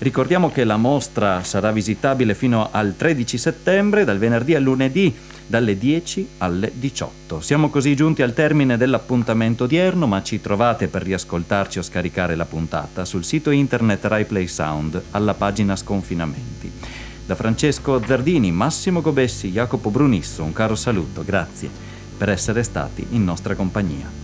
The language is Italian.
Ricordiamo che la mostra sarà visitabile fino al 13 settembre, dal venerdì al lunedì, dalle 10 alle 18. Siamo così giunti al termine dell'appuntamento odierno, ma ci trovate per riascoltarci o scaricare la puntata sul sito internet Rai Play Sound alla pagina Sconfinamenti. Da Francesco Zardini, Massimo Gobessi, Jacopo Brunisso, un caro saluto, grazie per essere stati in nostra compagnia.